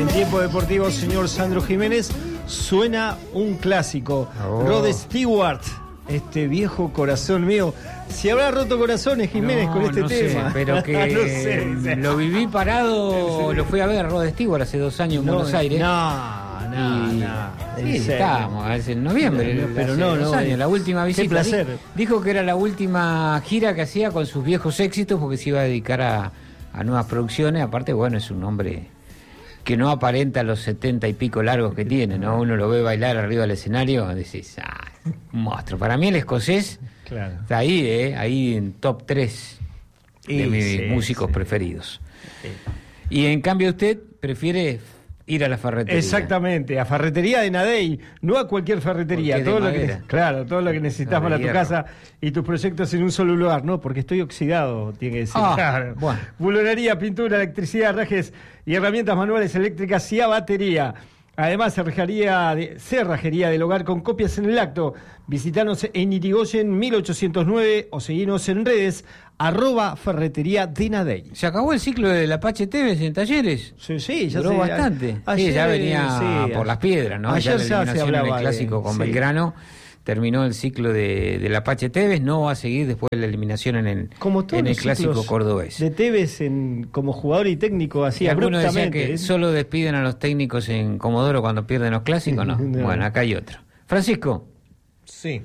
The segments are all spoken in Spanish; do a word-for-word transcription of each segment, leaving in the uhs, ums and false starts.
En Tiempo Deportivo, señor Sandro Jiménez, suena un clásico. Oh. Rod Stewart, este viejo corazón mío. Si habrá roto corazones, Jiménez, no, con este no tema. Sé, pero que no sé, lo viví parado, lo fui a ver Rod Stewart hace dos años en no, Buenos Aires. No, no, y, no. Sí, estábamos en noviembre, no, pero no, dos no. años, la última visita. Qué placer. Dijo que era la última gira que hacía con sus viejos éxitos porque se iba a dedicar a, a nuevas producciones. Aparte, bueno, es un hombre que no aparenta los setenta y pico largos que tiene, ¿no? Uno lo ve bailar arriba del escenario, decís, ah, un monstruo. Para mí el escocés claro. está ahí, ¿eh? Ahí en top tres de y, mis sí, músicos sí. preferidos. Sí. Y en cambio usted prefiere ir a la ferretería. Exactamente, a Ferretería de Nadey, no a cualquier ferretería, todo lo que, claro, todo lo que necesitas para tu casa y tus proyectos en un solo lugar, no, porque estoy oxidado, tiene que ser. Ah, claro. Bueno. Bulonería, pintura, electricidad, rejes y herramientas manuales eléctricas y a batería. Además, cerrajería, de, cerrajería del hogar con copias en el acto. Visitanos en Irigoyen mil ochocientos nueve o seguinos en redes, arroba Ferretería de Nadey. ¿Se acabó el ciclo del Apache Tevez en talleres? Sí, sí, ya duró sé, bastante. Ayer, sí, ya venía sí, por las piedras, ¿no? Ayer ya ya se hablaba en el clásico de, con sí. Belgrano. Terminó el ciclo de, del Apache Tevez, no va a seguir después de la eliminación en el, en el clásico cordobés. De Tevez en, como jugador y técnico, así abruptamente. Decía que solo despiden a los técnicos en Comodoro cuando pierden los clásicos, ¿no? no. Bueno, acá hay otro. Francisco. Sí.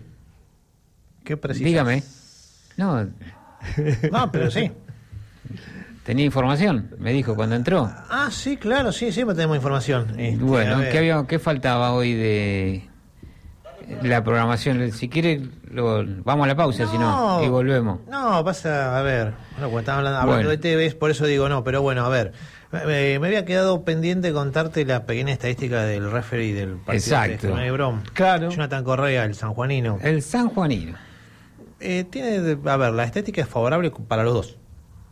¿Qué precisas? Dígame. No. No, pero sí. ¿Tenía información? Me dijo cuando entró. Ah, sí, claro, sí, siempre tenemos información. Este, bueno, ¿qué, había, ¿qué faltaba hoy de la programación? Si quiere, lo, vamos a la pausa, no, si no, y volvemos. No, pasa, a ver, bueno, como estaban hablando, hablando bueno. de T V, por eso digo no, pero bueno, a ver, me, me había quedado pendiente contarte la pequeña estadística del referee del partido. Exacto. de Brom. Claro. Jonathan Correa, el sanjuanino. El sanjuanino. Eh, tiene, a ver, la estética es favorable para los dos.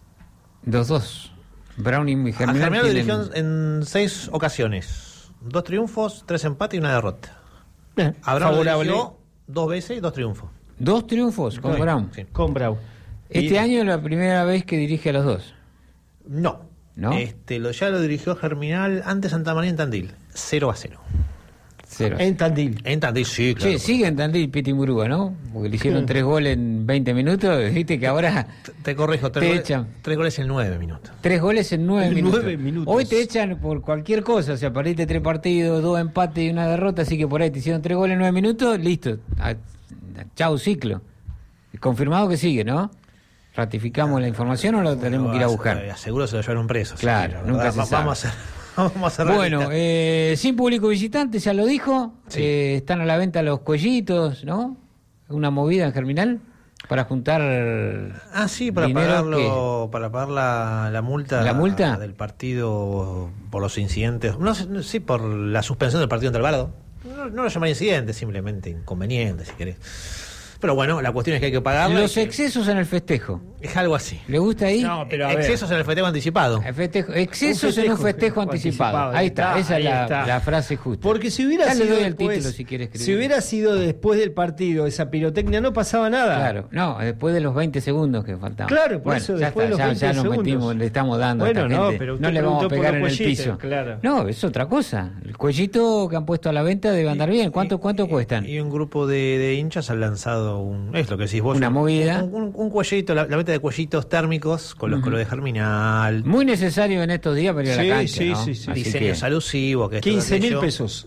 Los dos. Brown y Germinal. A Germinal lo dirigió en seis ocasiones. Dos triunfos, tres empates y una derrota. Bien, a Brown favorable. Lo dirigió dos veces y dos triunfos. ¿Dos triunfos con sí, Brown? Sí. Con Brown. ¿Este y... año es la primera vez que dirige a los dos? No. ¿No? Este, lo, ya lo dirigió Germinal ante Santa María en Tandil. cero a cero. Cero. En Tandil. En Tandil, sí, claro. Sí, sigue en Tandil Piti Murúa, ¿no? Porque le hicieron tres goles en veinte minutos. Viste que ahora. Te, te corrijo, tres, te goles, echan. tres goles en nueve minutos. Tres goles en nueve, minutos. nueve minutos. Hoy te echan por cualquier cosa. O sea, perdiste tres partidos, dos empates y una derrota. Así que por ahí te hicieron tres goles en nueve minutos. Listo. A, a, chau, ciclo. Confirmado que sigue, ¿no? ¿Ratificamos la información o lo tenemos que ir a buscar? Seguro se lo llevaron preso. Claro, sí, nunca se sabe. Vamos a hacer. Vamos a bueno, eh, sin público visitante, ya lo dijo. Sí. Eh, están a la venta los cuellitos, ¿no? Una movida en Germinal para juntar. Ah, sí, para pagarlo, que... para pagar la, la multa. ¿La multa? Del partido por los incidentes. No, no sí, por la suspensión del partido ante Alvarado. No, no lo llamaría incidente, simplemente inconveniente, si querés. Pero bueno, la cuestión es que hay que pagarlo. Los excesos en el festejo. Es algo así. ¿Le gusta ahí? No, pero excesos en el festejo anticipado. El festejo, excesos un festejo, en un festejo anticipado. anticipado. Ahí está, está esa ahí es la, está. la frase justa. Porque si hubiera ya sido le doy después, el título si quiere escribir. Si hubiera sido después del partido esa pirotecnia no pasaba nada. Claro, no, después de los veinte segundos que faltaban. Claro, por bueno, eso ya después está, de los ya, veinte ya nos metimos, le estamos dando bueno, a esta no, gente. pero no le vamos a pegar en el piso. Claro. No, es otra cosa. El cuellito que han puesto a la venta debe andar bien. ¿Cuánto, y, cuánto y, cuestan? Y un grupo de, de hinchas han lanzado un, es lo que decís vos. Una movida. Un, un, un cuellito, la, la venta de cuellitos térmicos con los uh-huh. colores de Germinal. Muy necesario en estos días para ir sí, a la cancha, sí, ¿no? sí, sí. Diseños que... alusivos. Que quince mil pesos.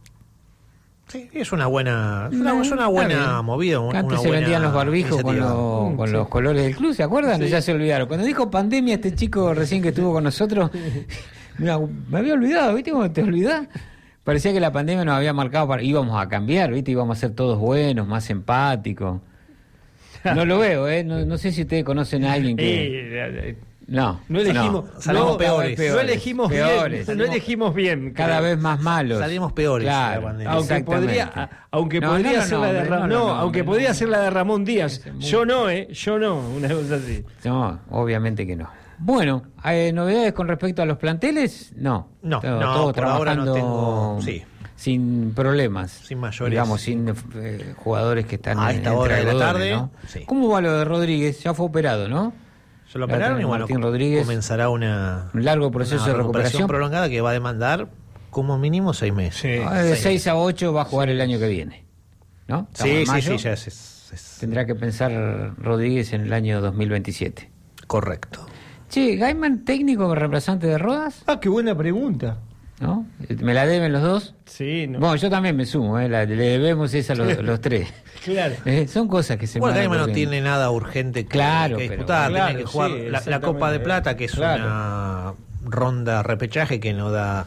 Sí, es una buena, es una, es una buena movida. Una, Antes una se buena vendían los barbijos con, lo, con sí. los colores del club, ¿se acuerdan? Sí. Ya se olvidaron. Cuando dijo pandemia, este chico recién que estuvo con nosotros, mira, me había olvidado, ¿viste cómo te olvidás? Parecía que la pandemia nos había marcado para íbamos a cambiar, ¿viste? Íbamos a ser todos buenos, más empáticos. No lo veo, ¿eh? No, no sé si ustedes conocen a alguien que... No, no elegimos, no, salimos no, peores, peores, no elegimos peores, bien, salimos, no elegimos bien, cada claro. vez más malos. Salimos peores, claro, aunque podría, aunque no, podría no, no, ser no, la de no, Ramón, no, no, no, aunque no, podría no, ser la de Ramón Díaz. Muy... Yo no, eh, yo no, una cosa así. No, obviamente que no. Bueno, ¿hay novedades con respecto a los planteles? No, no, todo, no todo por trabajando ahora no tengo, sí. sin problemas, sin mayores, digamos, sin eh, jugadores que están a en, esta hora de la tarde. ¿no? Sí. ¿Cómo va lo de Rodríguez? Ya fue operado, ¿no? Se lo operaron y bueno, Rodríguez, comenzará una, un largo proceso una de recuperación prolongada que va a demandar como mínimo seis meses. Sí. Ah, de seis a ocho va a jugar sí. el año que viene, ¿no? Sí, sí, sí, ya es, es... Tendrá que pensar Rodríguez en el año dos mil veintisiete. Correcto. Che, ¿Gaiman técnico reemplazante de Rodas? Ah, qué buena pregunta. ¿No? ¿Me la deben los dos? Sí. No. Bueno, yo también me sumo, ¿eh? La, le debemos esa a los, los tres. Claro. Eh, son cosas que se bueno, Gaiman no tiene nada urgente que, claro, que disputar. Pero, tiene claro, que jugar sí, la, la Copa de Plata, que es claro. una ronda repechaje que no da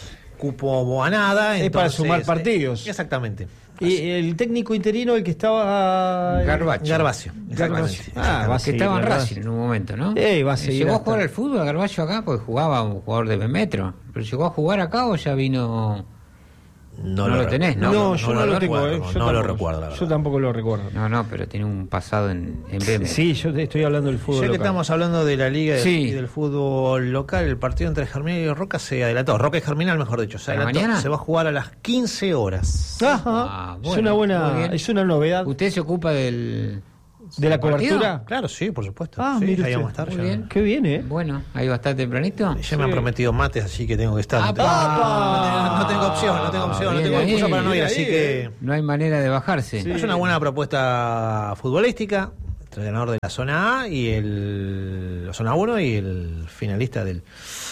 cupo a nada. Es entonces, para sumar partidos. Eh, exactamente. Y el técnico interino, el que estaba... Garbacho. Garbacio. Garbacio. Ah, va a que estaba en Racing en un momento, ¿no? Eh, va a seguir ¿Llegó hasta... a jugar al fútbol Garbacho acá? Porque jugaba un jugador de metro. ¿Pero llegó a jugar acá o ya vino...? No, no lo, lo tenés, ¿no? No, no yo no, no lo lo tengo, recuerdo, eh. no, yo no tampoco, lo recuerdo. La yo tampoco lo recuerdo. No, no, pero tiene un pasado en, en B M. Sí, yo te estoy hablando del fútbol Ya que local. estamos hablando de la liga sí. y del fútbol local, el partido entre Germinal y Roca se adelantó. Roca y Germinal, mejor dicho, se adelantó. ¿Mañana? Se va a jugar a las quince horas. Ajá. Ah, bueno, es una buena, es una novedad. ¿Usted se ocupa del... ¿De la partido? cobertura? Claro, sí, por supuesto. Ah, sí, mire ahí usted. vamos a estar. Muy Ya, bien. Qué bien, ¿eh? Bueno, ahí va a estar tempranito. ya Sí. me han prometido mates, así que tengo que estar. Ah, no, tengo, pa. no tengo- no tengo opción, no tengo opción, Ah, no tengo bien excusa ahí, para no ir, bien así ahí, que No hay manera de bajarse. Sí. es una buena propuesta futbolística. El ganador de la zona A y el la zona uno y el finalista del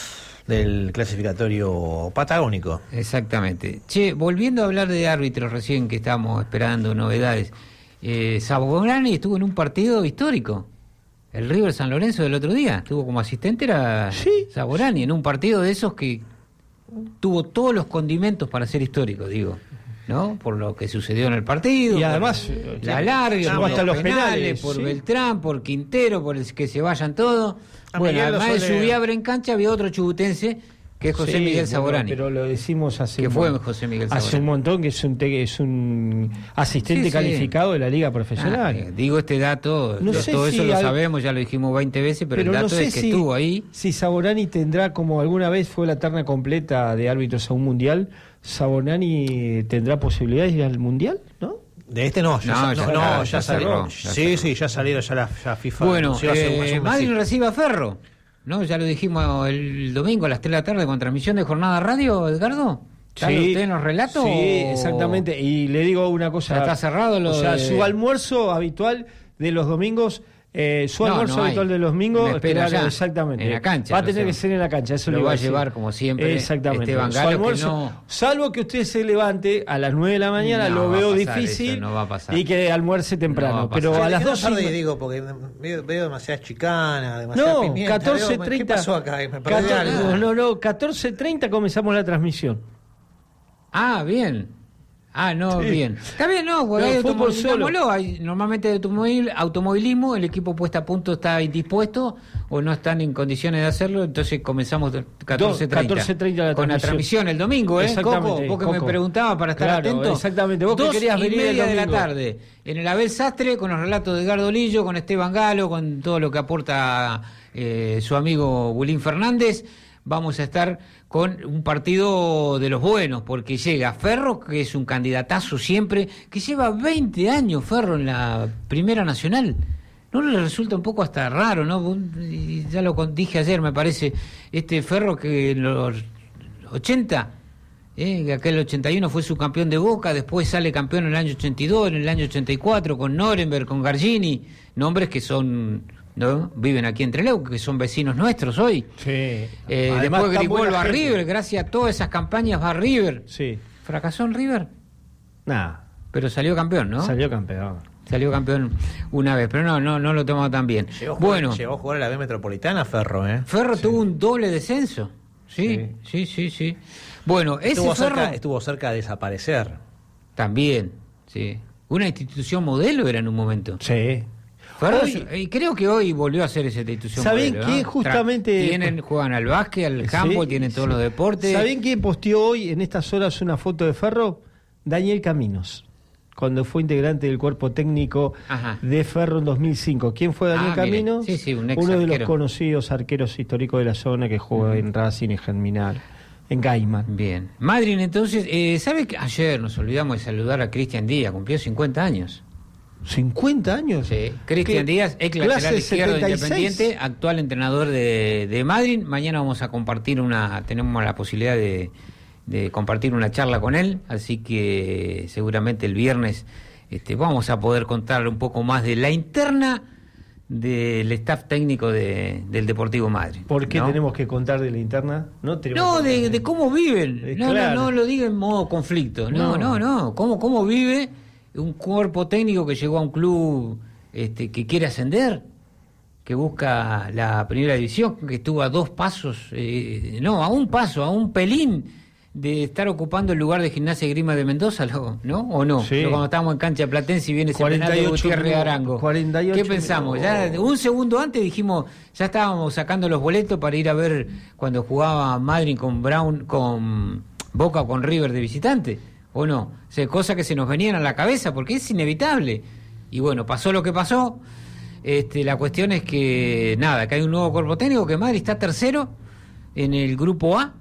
del clasificatorio patagónico. Exactamente. Che, volviendo a hablar de árbitros recién que estamos esperando novedades. Eh, Saborani estuvo en un partido histórico. El River San Lorenzo del otro día. Estuvo como asistente, era Sí. Saborani, en un partido de esos que tuvo todos los condimentos para ser histórico, digo. ¿No? Por lo que sucedió en el partido. Y por además, la larga, llegó por hasta los los penales, penales, por sí. Beltrán, por Quintero, por el que se vayan todos. A Bueno, Miguel lo además de suele- Subiabre en cancha, había otro chubutense que es José Sí, Miguel bueno, Saborani. pero lo decimos hace que un fue mon- José Miguel hace Saborani. un montón que es un te- es un asistente Sí, sí. calificado de la liga Ah, profesional. eh, digo este dato, No lo- sé todo si eso lo al- sabemos, ya lo dijimos veinte veces, pero, Pero el no dato sé es que si, estuvo ahí. si Saborani tendrá, como alguna vez fue la terna completa de árbitros a un mundial, Saborani tendrá posibilidades de ir al mundial, ¿no? De este no, ya, No, sa- ya no, cerró, no, ya ya cerró, salieron. ya Sí, cerró. sí, ya salieron, ya la ya FIFA. Bueno, anunció hace un- hace eh, un Madrid mesito. recibe a Ferro, ¿no? Ya lo dijimos el domingo a las tres de la tarde con transmisión de Jornada Radio, Edgardo. ¿Está usted en los relatos? Sí, o- exactamente. Y le digo una cosa. Ya está cerrado lo O sea, de- su almuerzo habitual de los domingos, eh, su No, almuerzo no hay. habitual de los domingos, Me espera claro, allá, exactamente. en la cancha, Va a lo tener sé. que ser en la cancha, eso Lo le iba va a decir. llevar, como siempre, Exactamente. Esteban Su Galo, que almuerzo, no- salvo que usted se levante a las nueve de la mañana, No lo va a veo pasar difícil, eso, no va a pasar. y que almuerce No va temprano. a pasar. pero a Sí, las dejé dos tarde, y- digo, porque veo, veo demasiadas chicanas, demasiada No, pimienta, catorce veo, treinta. ¿Qué pasó acá? Me perdí catorce algo. no, no, no, catorce treinta comenzamos la transmisión. Ah, bien. Ah, no, Sí. bien. Está bien, no, porque No, hay fútbol automovilismo, hay normalmente de automovilismo, automovilismo, el equipo puesta a punto está indispuesto o no están en condiciones de hacerlo, entonces comenzamos catorce treinta. catorce treinta la con la transmisión. transmisión el domingo, ¿eh? Exactamente, Coco, vos que Coco. me preguntabas para estar Claro, atento. exactamente, vos que Dos querías y venir el media de la domingo. tarde, en el Abel Sastre, con los relatos de Edgardo Lillo, con Esteban Galo, con todo lo que aporta eh, su amigo Bulín Fernández. Vamos a estar con un partido de los buenos, porque llega Ferro, que es un candidatazo siempre, que lleva veinte años Ferro en la Primera Nacional. ¿No le resulta un poco hasta raro, no? Y ya lo con- dije ayer, me parece, este Ferro que en los ochenta, eh, que aquel ochenta y uno fue su campeón de Boca, después sale campeón en el año ochenta y dos, en el año ochenta y cuatro, con Nuremberg, con Gargini, nombres que son... ¿no? Viven aquí en Trelew, que son vecinos nuestros hoy. Sí. Eh, Además, después tan Grigol buena va a gente. River, gracias a todas esas campañas va a River. Sí. ¿Fracasó en River? Nada. Pero salió campeón, ¿no? Salió campeón. Salió campeón una vez, pero no, no, no lo tomamos tan bien. Llegó a jugar, Bueno, llegó a jugar a la B Metropolitana, Ferro, ¿eh? Ferro tuvo un doble descenso. Sí, sí, sí, sí. Bueno, ese Estuvo Ferro cerca, estuvo cerca de desaparecer. también, sí. Una institución modelo era en un momento. Sí. Ferro, Hoy- y creo que hoy volvió a ser esa institución ¿Saben modelo, qué? ¿no? Justamente- Tra- Tienen, juegan al básquet, al Sí, handball, tienen todos sí. los deportes. ¿Saben quién posteó hoy en estas horas una foto de Ferro? Daniel Caminos, cuando fue integrante del cuerpo técnico Ajá. de Ferro en dos mil cinco. ¿Quién fue Daniel Ah, mire. Caminos? Sí, sí, un ex Uno de los arquero. conocidos arqueros históricos de la zona que jugó en Racing y Germinal, en Gaiman. Bien. Madrid, entonces, eh, ¿sabe que ayer nos olvidamos de saludar a Cristian Díaz? Cumplió cincuenta años. ¿cincuenta años? Sí. Cristian Díaz, ex lateral izquierdo de Independiente, actual entrenador de, de Madryn. Mañana vamos a compartir una, tenemos la posibilidad de, de compartir una charla con él, así que seguramente el viernes este, vamos a poder contarle un poco más de la interna del staff técnico de, del Deportivo Madryn. ¿Por qué ¿no? tenemos que contar de la interna? No, no de, de cómo viven. Eh, no, claro. no, no lo diga en modo conflicto. No, no, no. no. ¿Cómo, cómo vive un cuerpo técnico que llegó a un club este, que quiere ascender, que busca la primera división, que estuvo a dos pasos, eh, no, a un paso, a un pelín de estar ocupando el lugar de Gimnasia y Grima de Mendoza, ¿no? ¿O no? Sí. Cuando estábamos en cancha Platense y viene ese penal de Gutiérrez Arango. cuarenta y ocho ¿Qué pensamos? Ya un segundo antes dijimos, ya estábamos sacando los boletos para ir a ver cuando jugaba Madryn con Brown, con Boca o con River de visitante, ¿o no? O sea, cosas que se nos venían a la cabeza porque es inevitable. Y bueno, pasó lo que pasó. Este, la cuestión es que, nada, que hay un nuevo cuerpo técnico, que Madryn está tercero en el grupo A.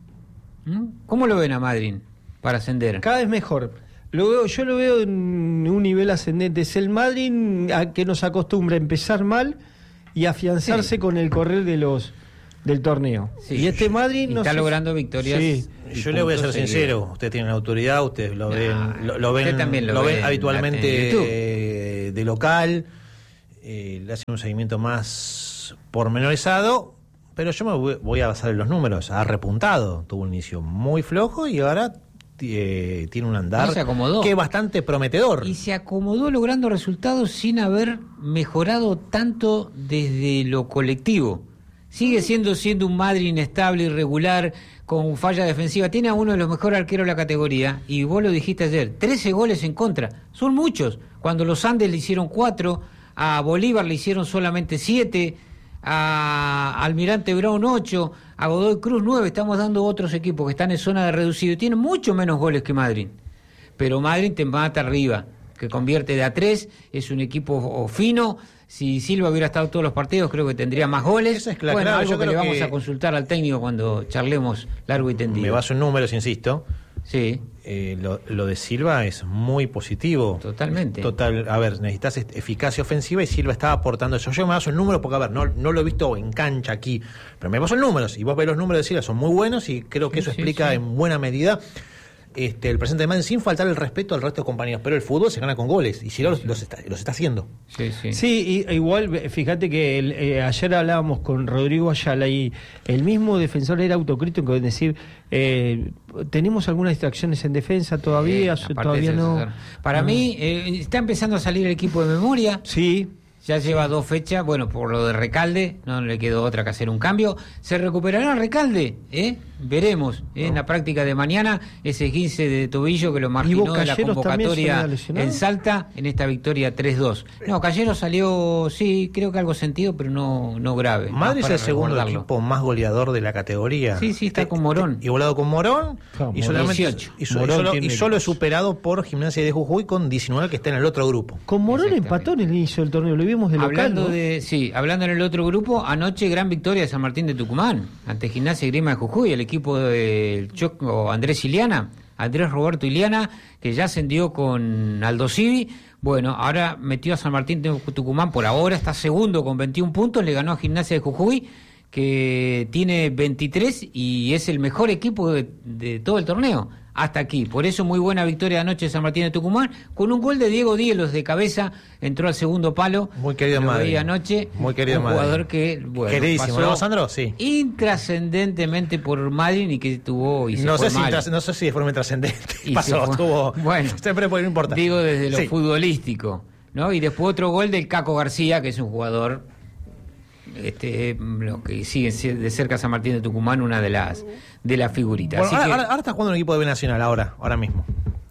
¿Cómo lo ven a Madryn para ascender? Cada vez mejor. Lo veo, yo lo veo en un nivel ascendente. Es el Madryn a que nos acostumbra a empezar mal y afianzarse sí. con el correr de los del torneo. Sí. Y este Madryn está logrando victorias. Sí. Yo le voy a ser sincero. Ustedes tienen autoridad, ustedes lo ven, no, lo, lo ven, también lo, lo ven, ven habitualmente de, de local. Eh, le hacen un seguimiento más pormenorizado. Pero yo me voy a basar en los números. Ha repuntado, tuvo un inicio muy flojo y ahora eh, tiene un andar que es bastante prometedor. Y se acomodó logrando resultados sin haber mejorado tanto desde lo colectivo. Sigue siendo siendo un Madryn inestable, irregular, con falla defensiva. Tiene a uno de los mejores arqueros de la categoría y vos lo dijiste ayer, trece goles en contra. Son muchos. Cuando los Andes le hicieron cuatro, a Bolívar le hicieron solamente siete, a Almirante Brown ocho, a Godoy Cruz nueve. Estamos dando otros equipos que están en zona de reducido y tienen mucho menos goles que Madryn, pero Madryn te mata arriba, que convierte de a tres. Es un equipo fino. Si Silva hubiera estado todos los partidos, creo que tendría más goles. Eso es claro, bueno, claro, algo yo que creo le vamos que... a consultar al técnico cuando charlemos largo y tendido. Me baso en números, insisto. Sí. Eh, lo, lo de Silva es muy positivo. Totalmente. Total, a ver, necesitas eficacia ofensiva y Silva estaba aportando eso. Yo me baso en números porque, a ver, no, no lo he visto en cancha aquí, pero me baso en números. Y vos ves los números de Silva, son muy buenos y creo que sí, eso sí, explica sí. en buena medida este, el presente de Madryn, sin faltar el respeto al resto de compañeros. Pero el fútbol se gana con goles y Silva sí, los, sí. los, está, los está haciendo. Sí, sí. Sí, y, igual, fíjate que el, eh, ayer hablábamos con Rodrigo Ayala y el mismo defensor era autocrítico en decir, eh, tenemos algunas distracciones en defensa todavía, eh, todavía no. Para no. mí, eh, está empezando a salir el equipo de memoria. Sí. Ya lleva dos fechas, bueno, por lo de Recalde, no le quedó otra que hacer un cambio. ¿Se recuperará Recalde? ¿Eh? Veremos, ¿eh? no. en la práctica de mañana, ese esguince de tobillo que lo marginó de la convocatoria en Salta, en esta victoria tres dos. No, Callero salió, sí, creo que algo sentido, pero no, no grave. Madrid es el segundo equipo más goleador de la categoría. Sí, sí, está con Morón. Igualado con Morón, no, y, solamente, dieciocho. y, so, Morón y solo, y solo es superado por Gimnasia de Jujuy con diecinueve, que está en el otro grupo. Con Morón empató en el inicio del torneo, lo vimos de local. Hablando ¿no? de, sí, hablando en el otro grupo, anoche gran victoria de San Martín de Tucumán, ante Gimnasia y Grima de Jujuy, el equipo del Choco Andrés Iliana, Andrés Roberto Iliana, que ya ascendió con Aldo Civi. Bueno, ahora metió a San Martín de Tucumán, por ahora está segundo con veintiún puntos, le ganó a Gimnasia de Jujuy, que tiene veintitrés y es el mejor equipo de, de todo el torneo. Hasta aquí, por eso muy buena victoria de anoche de San Martín de Tucumán, con un gol de Diego Díez de cabeza, entró al segundo palo. Muy querido Madrid. Anoche, muy querido un Madrid. Jugador que, bueno, queridísimo, pasó ¿no, Sandro? Sí. Intrascendentemente por Madrid y que tuvo y se no fue sé mal. si no sé si de forma intrascendente y pasó, fue, tuvo, bueno, siempre puede, no importa. Digo desde lo sí. futbolístico, ¿no? Y después otro gol del Caco García, que es un jugador este lo que sigue de cerca San Martín de Tucumán, una de las de las figuritas. Bueno, Así ahora, que, ahora, ahora está jugando un equipo de B Nacional ahora, ahora mismo.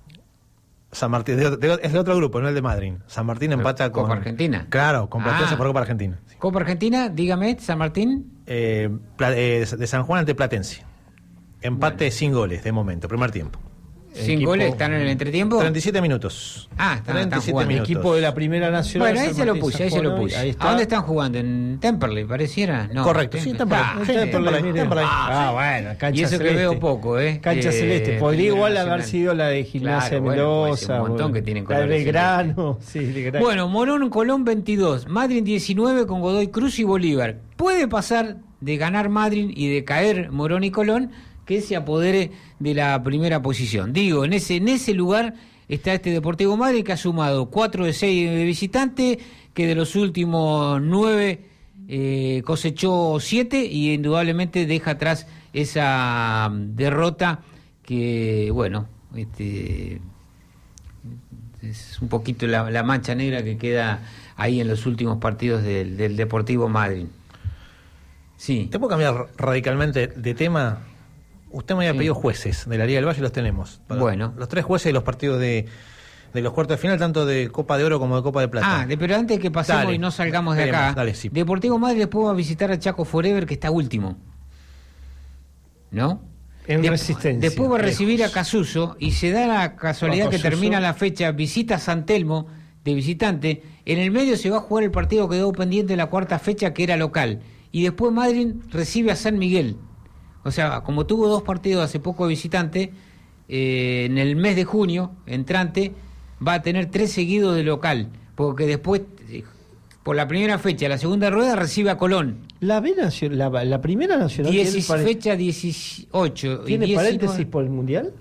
San Martín, de, de, es de otro grupo, no el de Madrid. San Martín empata con Copa Argentina. Claro, con Platense ah. por Copa Argentina. Sí. Copa Argentina, dígame, San Martín. Eh, eh, de San Juan ante Platense. Empate bueno. sin goles de momento, primer tiempo. Sin goles, están en el entretiempo. treinta y siete minutos. Ah, están, treinta y siete minutos. El equipo de la Primera Nacional. Bueno, ahí se lo puse, ahí se lo puse. ¿A dónde están jugando? ¿En Temperley, pareciera? No, correcto, sí, Temperley. Ah, Temperley, Temperley. Ah, bueno, cancha y eso celeste. Que veo poco, ¿eh? Cancha eh, celeste. Podría igual nacional. Haber sido la de Gimnasia claro, Mendoza. Bueno, un montón que tienen colores. La de Belgrano. Sí, de Belgrano. Bueno, Morón, Colón veintidós. Madryn diecinueve con Godoy Cruz y Bolívar. Puede pasar de ganar Madryn y de caer Morón y Colón que se apodere de la primera posición. Digo, en ese, en ese lugar está este Deportivo Madryn que ha sumado cuatro de seis de visitante, que de los últimos nueve eh, cosechó siete y indudablemente deja atrás esa derrota que, bueno, este, es un poquito la, la mancha negra que queda ahí en los últimos partidos del, del Deportivo Madryn. Sí. ¿Te puedo cambiar radicalmente de tema? Usted me había sí. pedido jueces de la Liga del Valle y los tenemos. Para bueno. Los tres jueces de los partidos de, de los cuartos de final, tanto de Copa de Oro como de Copa de Plata. Ah, de, pero antes que pasemos dale, y no salgamos de acá, dale, sí. Deportivo Madryn después va a visitar a Chaco Forever, que está último. ¿No? En de, resistencia. Después va a recibir lejos. a Casuso y se da la casualidad no, que termina la fecha, visita a San Telmo de visitante. En el medio se va a jugar el partido que quedó pendiente de la cuarta fecha, que era local. Y después Madryn recibe a San Miguel. O sea, como tuvo dos partidos hace poco de visitante, eh, en el mes de junio, entrante, va a tener tres seguidos de local, porque después, eh, por la primera fecha, la segunda rueda recibe a Colón. La, B nacional, la, la primera nacional... Dieci, pare... Fecha dieciocho. ¿Tiene y paréntesis por el Mundial?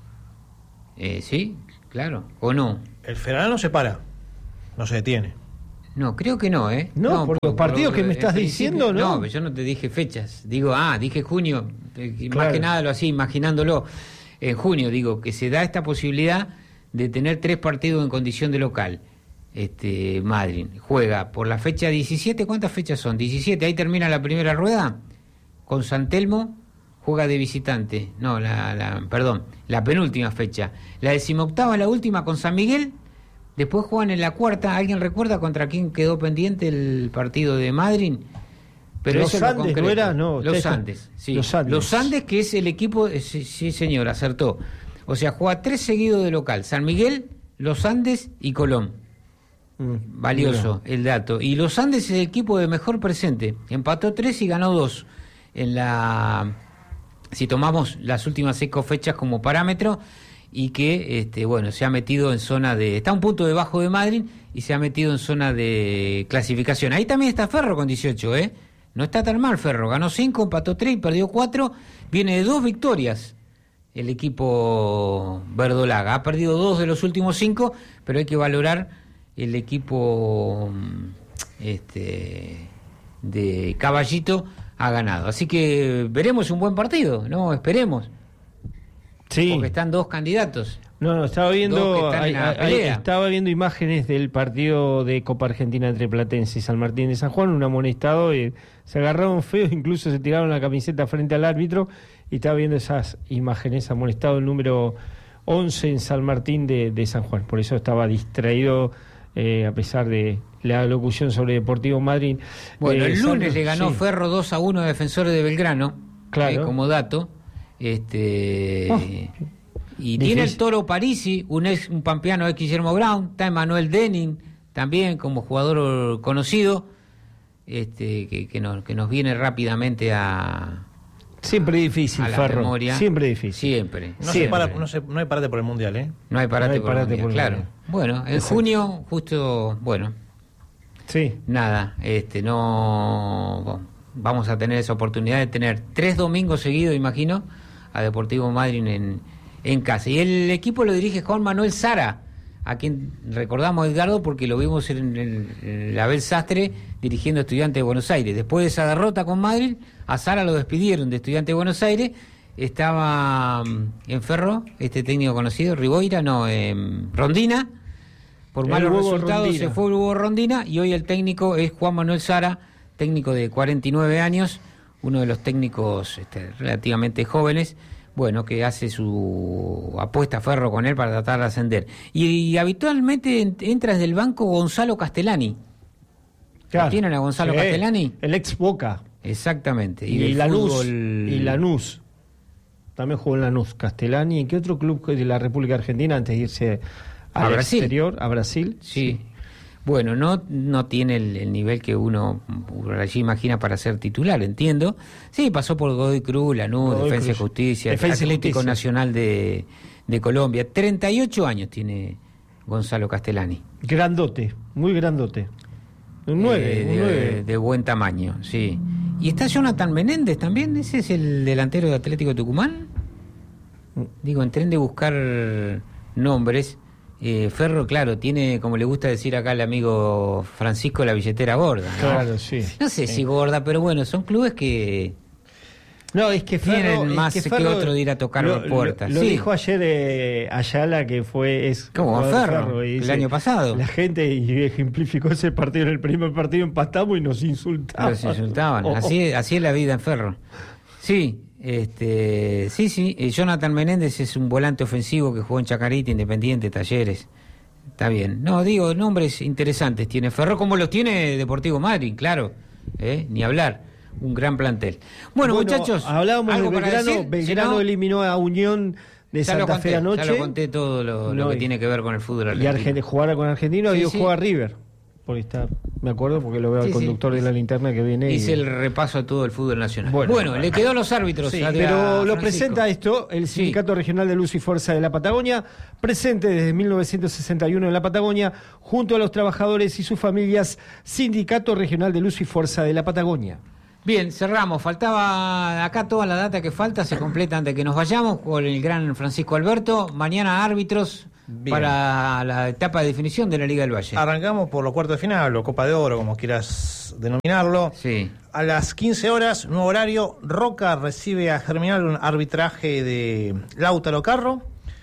Eh, sí, claro, ¿o no? El federal no se para, no se detiene. No, creo que no, ¿eh? No, no por, por los partidos por, que me estás diciendo, ¿no? No, yo no te dije fechas. Digo, ah, dije junio. Eh, claro. Más que nada lo hacía imaginándolo. En junio, digo, que se da esta posibilidad de tener tres partidos en condición de local. Este, Madryn juega por la fecha diecisiete. ¿Cuántas fechas son? diecisiete. Ahí termina la primera rueda. Con San Telmo juega de visitante. No, la, la perdón, la penúltima fecha. La decimoctava, la última con San Miguel. Después juegan en la cuarta. ¿Alguien recuerda contra quién quedó pendiente el partido de Madryn? Pero los eso Andes, ¿no era? No, los Andes, sí. Los Andes. Los Andes, que es el equipo... Sí, sí, señor, acertó. O sea, juega tres seguidos de local. San Miguel, Los Andes y Colón. Mm, Valioso mira. El dato. Y Los Andes es el equipo de mejor presente. Empató tres y ganó dos. En la... Si tomamos las últimas cinco fechas como parámetro... y que, este, bueno, se ha metido en zona de... Está un punto debajo de Madryn y se ha metido en zona de clasificación. Ahí también está Ferro con dieciocho, ¿eh? No está tan mal Ferro. Ganó cinco, empató tres y perdió cuatro. Viene de dos victorias el equipo verdolaga. Ha perdido dos de los últimos cinco, pero hay que valorar el equipo este, de Caballito ha ganado. Así que veremos un buen partido, ¿no? Esperemos. Sí. Porque están dos candidatos. No, no, estaba viendo hay, hay, estaba viendo imágenes del partido de Copa Argentina entre Platense y San Martín de San Juan, un amonestado, y se agarraron feos, incluso se tiraron la camiseta frente al árbitro, y estaba viendo esas imágenes, amonestado el número once en San Martín de, de San Juan, por eso estaba distraído eh, a pesar de la locución sobre Deportivo Madryn. Bueno, eh, el lunes Santos, le ganó sí. Ferro dos a uno a Defensores de Belgrano, claro. eh, como dato. Este oh, y difícil. Tiene el Toro Parisi, un ex un pampeano ex Guillermo Brown, está Emanuel Denning también como jugador conocido, este que, que nos que nos viene rápidamente a siempre difícil a la Ferro, memoria. Siempre difícil, siempre. No, siempre. Se para, no, se, no hay parate por el mundial, ¿eh? No hay parate, no hay parate por, el mundial, por el claro. Mundial. Bueno, en Exacto. junio justo, bueno. Sí. Nada, este no bueno, vamos a tener esa oportunidad de tener tres domingos seguidos, imagino, a Deportivo Madryn en, en casa. Y el equipo lo dirige Juan Manuel Sara, a quien recordamos, Edgardo, porque lo vimos en el, en Abel Sastre dirigiendo a Estudiantes de Buenos Aires. Después de esa derrota con Madryn, a Sara lo despidieron de Estudiantes de Buenos Aires. Estaba en Ferro, este técnico conocido, Riboira, no, eh, Rondina. Por malos resultados Rondina. Se fue Hugo Rondina y hoy el técnico es Juan Manuel Sara, técnico de cuarenta y nueve años, uno de los técnicos este, relativamente jóvenes, bueno, que hace su apuesta a Ferro con él para tratar de ascender. Y, y habitualmente en, entra desde el banco Gonzalo Castellani. Claro, ¿Tienen a Gonzalo sí, Castellani? El ex Boca. Exactamente. Y, y Lanús. Y Lanús. también jugó en Lanús, Castellani. ¿En qué otro club de la República Argentina antes de irse al a exterior, Brasil. a Brasil? Sí. sí. Bueno, no, no tiene el, el nivel que uno allí imagina para ser titular, entiendo. Sí, pasó por Godoy Cruz, Lanús, Godoy Defensa Cruz. y Justicia, Defensa Atlético Justicia. Nacional de, de Colombia. treinta y ocho años tiene Gonzalo Castellani. Grandote, muy grandote. Un nueve, eh, un de, nueve. de buen tamaño, sí. ¿Y está Jonathan Menéndez también? ¿Ese es el delantero de Atlético Tucumán? Digo, en tren de buscar nombres. Eh, Ferro, claro, tiene, como le gusta decir acá el amigo Francisco, la billetera gorda, ¿no? Claro, sí. No sé sí. si gorda, pero bueno, son clubes que... No, es que Ferro, tienen más es que, que Ferro, otro de ir a tocar lo, puertas. Lo, lo sí. dijo ayer eh, Ayala, que fue... Es ¿Cómo? Ferro, Ferro y dice, el año pasado. La gente y ejemplificó ese partido. En el primer partido empatamos y nos insultaban. Nos insultaban. Oh. Así, así es la vida en Ferro. Sí, este, sí, sí. Jonathan Menéndez es un volante ofensivo que jugó en Chacarita, Independiente, Talleres. Está bien. No, digo, nombres interesantes tiene Ferro, como los tiene Deportivo Madryn, claro. ¿Eh? Ni hablar. Un gran plantel. Bueno, bueno muchachos. Hablábamos de Belgrano. Belgrano no, eliminó a Unión de Santa conté, Fe anoche. Ya lo conté todo lo, lo no, que tiene que ver con el fútbol argentino. Y Argentina, jugar con Argentino sí, y sí. juega a River. Porque está, me acuerdo porque lo veo sí, al conductor sí. de la linterna que viene. Hice y... el repaso a todo el fútbol nacional. Bueno, bueno, bueno. le quedó a los árbitros. Sí, a pero a lo presenta esto el Sindicato sí. Regional de Luz y Fuerza de la Patagonia, presente desde mil novecientos sesenta y uno en la Patagonia, junto a los trabajadores y sus familias, Sindicato Regional de Luz y Fuerza de la Patagonia. Bien, cerramos. Faltaba acá toda la data que falta, se completa antes de que nos vayamos con el gran Francisco Alberto. Mañana árbitros Bien. para la etapa de definición de la Liga del Valle. Arrancamos por los cuartos de final, o Copa de Oro, como quieras denominarlo. Sí. A las quince horas, nuevo horario, Roca recibe a Germinal un arbitraje de Lautaro Carro.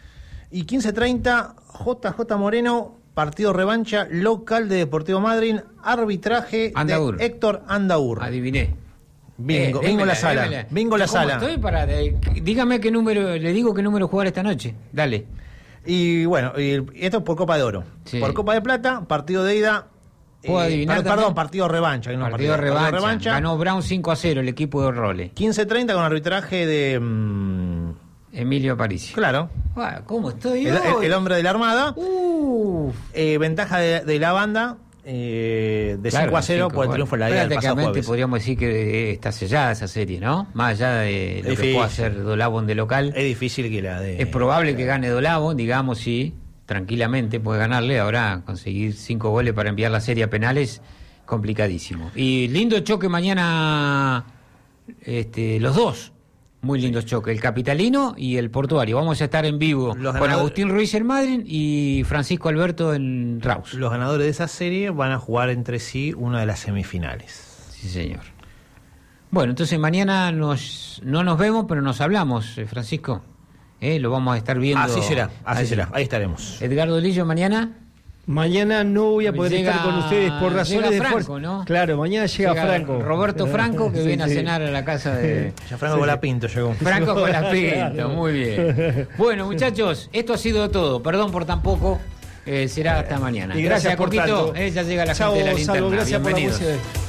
Y quince treinta, J J Moreno, partido revancha local de Deportivo Madryn, arbitraje Andaur. de Héctor Andaur. Adiviné. Bingo, eh, bingo la sala. Démela. Bingo la sala. Estoy para, eh, dígame qué número, le digo qué número jugar esta noche. Dale. Y bueno, y esto es por Copa de Oro. Sí. Por Copa de Plata, partido de ida. ¿Puedo eh, adivinar? Perdón, perdón, partido revancha. No, partido, partido, revancha. partido revancha. Ganó Brown cinco a cero el equipo de Role. quince treinta con arbitraje de mmm... Emilio Aparicio. Claro. Ah, ¿cómo estoy el, hoy? El, el hombre de la Armada. Uh. Eh, ventaja de, de la banda. Eh, de claro, cinco a cero por el triunfo en la ida del pasado jueves. Podríamos decir que está sellada esa serie, ¿no? Más allá de lo difícil. que pueda hacer Dolabón de local. Es difícil que la de... Es probable que gane Dolabón, digamos, sí, tranquilamente puede ganarle. Ahora conseguir cinco goles para enviar la serie a penales, complicadísimo. Y lindo choque mañana, este, los dos. Muy lindos choques, el capitalino y el portuario. Vamos a estar en vivo los con Agustín Ruiz en Madryn y Francisco Alberto en Raus. Los ganadores de esa serie van a jugar entre sí una de las semifinales. Sí, señor. Bueno, entonces mañana nos, no nos vemos, pero nos hablamos, eh, Francisco. Eh, lo vamos a estar viendo. Así será, así ahí será, ahí estaremos. Edgardo Lillo, mañana. Mañana no voy a poder llega, estar con ustedes por razones llega Franco, de fuerza. ¿no? Claro, mañana llega, llega Franco. Roberto Franco, que sí, viene sí. a cenar a la casa de... Ya Franco sí. con la Pinto llegó. Franco con la Pinto, muy bien. Bueno, muchachos, esto ha sido todo. Perdón por tan poco. Eh, será hasta mañana. Y gracias, gracias por Coquito. Eh, ya llega la Chau, gente de la linterna. Salvo, gracias Bienvenidos. por la música.